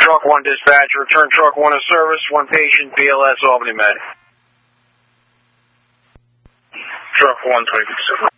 Truck 1 dispatch, return Truck 1 to service, 1 patient, BLS Albany Med. Truck 1, 2057.